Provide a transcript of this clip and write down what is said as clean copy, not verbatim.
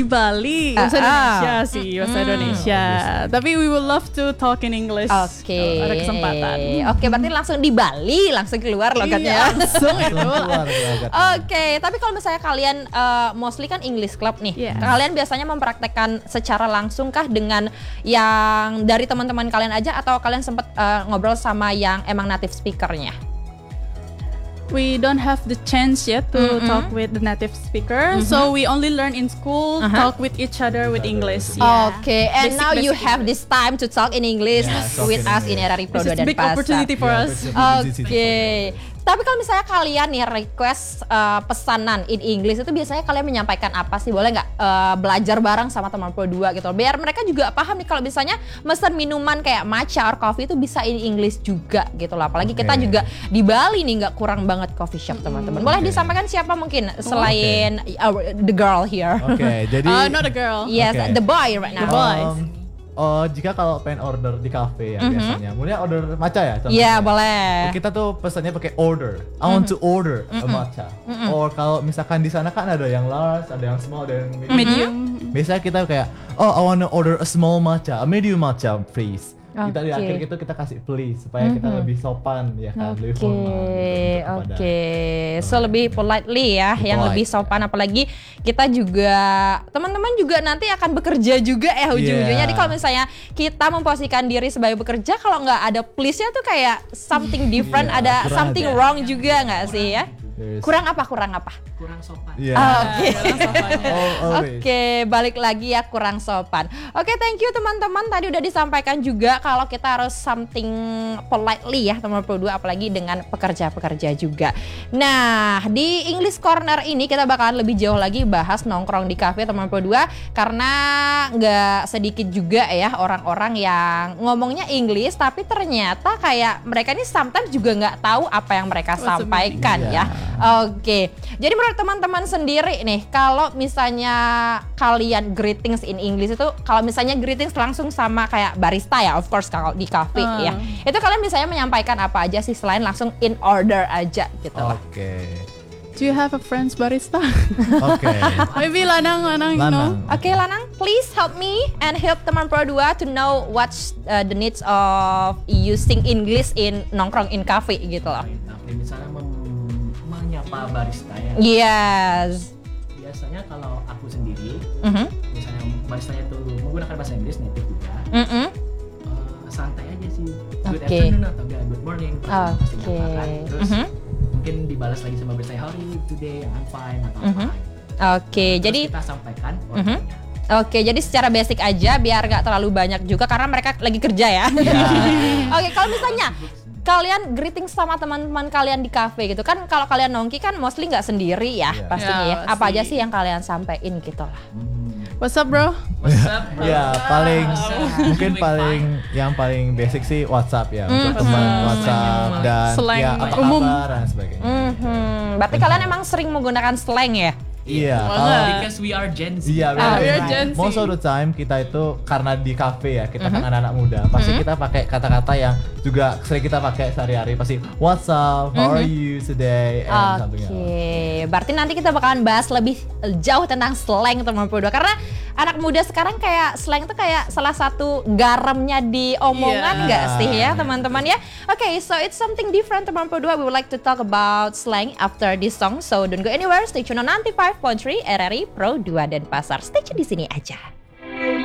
Bali. Bahasa Indonesia sih, bahasa Indonesia. Tapi we will love to talk in English. Oke. Kalau ada kesempatan. Oke, berarti langsung di Bali, langsung keluar logatnya. Langsung itu. Oke, tapi kalau misalnya kalian mostly kan English Club nih, Yes. kalian biasanya mempraktekkan secara langsung kah dengan yang dari teman-teman kalian aja atau kalian sempat ngobrol sama yang emang native speakernya? We don't have the chance yet to talk with the native speaker, so we only learn in school, talk with each other with English. Yeah. Oke, and Basic- now you basic have this time to talk in English talk with in us in English. RRI Pro 2 This is dan a big Pasar. opportunity for us. Oke. Tapi kalau misalnya kalian nih request pesanan in English itu biasanya kalian menyampaikan apa sih? Boleh nggak belajar bareng sama teman Pro 2 gitu? Biar mereka juga paham nih kalau misalnya mesen minuman kayak matcha or coffee itu bisa in English juga gitu loh. Apalagi kita juga di Bali nih nggak kurang banget coffee shop teman-teman. Boleh disampaikan siapa mungkin selain the girl here? Oke, jadi Not a girl. Yes, Oke. the boy right now. The boys. Jika kalau pengen order di cafe ya biasanya, mulai order matcha ya. contohnya. Iya, boleh. Kita tuh pesannya pakai order. I want to order a matcha. Or kalau misalkan di sana kan ada yang large, ada yang small, ada yang medium. Biasanya kita kayak, I want to order a small matcha, a medium matcha, please. Kita di Oke. akhir itu kita kasih please supaya kita lebih sopan ya kan, lebih Oke, formal gitu untuk kepada- oke. So lebih politely ya, yang Polite, lebih sopan. Apalagi kita juga teman-teman juga nanti akan bekerja juga ya ujung-ujungnya. Yeah. Jadi kalau misalnya kita memposisikan diri sebagai bekerja, kalau nggak ada please-nya tuh kayak something different, Yeah, ada kurang something ada. wrong juga nggak sih ya? There's- Kurang apa? Kurang apa? kurang sopan. Iya. Oke. Always. Oke, balik lagi ya kurang sopan. Oke, thank you teman-teman. Tadi udah disampaikan juga kalau kita harus something politely ya teman Pro 2 apalagi dengan pekerja-pekerja juga. Nah, di English Corner ini kita bakalan lebih jauh lagi bahas nongkrong di cafe teman Pro 2 karena nggak sedikit juga ya orang-orang yang ngomongnya English tapi ternyata kayak mereka ini sometimes juga nggak tahu apa yang mereka What's the meaning? sampaikan ya. Yeah. Oke, jadi menurut teman-teman sendiri nih, kalau misalnya kalian greetings in English itu, kalau misalnya greetings langsung sama kayak barista ya, of course kalau di cafe ya, itu kalian misalnya menyampaikan apa aja sih selain langsung in order aja gitu lah. Oke. Do you have a friends barista? Oke. Maybe Lanang, you know. Lanang. Oke, Lanang, please help me and help teman Pro 2 to know what's the needs of using English in nongkrong in cafe gitu loh. Tapi misalnya menyapa barista ya. Yes. Biasanya kalau aku sendiri, Mhm. misalnya baristanya tuh menggunakan bahasa Inggris native juga, Mhm. santai aja sih. Good Oke. afternoon atau enggak good morning. Pasti Oke. nyapakan. Terus Mhm. mungkin dibalas lagi sama baristanya, how are you today? I'm fine atau apa. Oke, Terus jadi kita sampaikan ordernya. Oke, jadi secara basic aja biar gak terlalu banyak juga karena mereka lagi kerja ya. Oke, kalau misalnya kalian greeting sama teman-teman kalian di cafe gitu kan, kalau kalian nongki kan mostly nggak sendiri ya Iya. pastinya Ya, ya. Apa pasti. aja sih yang kalian sampein gitu lah. What's up, bro? What's up, bro? Ya paling mungkin yang paling basic sih WhatsApp ya untuk teman WhatsApp dan Slang ya apa umum. kabar dan sebagainya. Berarti kalian emang sering menggunakan slang ya? Iya. Banget. Kalau Because we are Gen Z. Iya, we are Gen Z. most of the time kita itu karena di cafe ya, kita kan anak-anak muda, pasti kita pakai kata-kata yang juga sering kita pakai sehari-hari, pasti what's up, how are you today, and something else. Oke, berarti nanti kita bakalan bahas lebih jauh tentang slang teman Pro 2 karena anak muda sekarang kayak slang itu kayak salah satu garamnya di omongan Iya. nggak sih ya teman-teman ya? Oke, so it's something different teman Pro 2. We would like to talk about slang after this song. So don't go anywhere. Stay tune on 95.3 RRI Pro 2 dan Pasar. Stay tune di sini aja.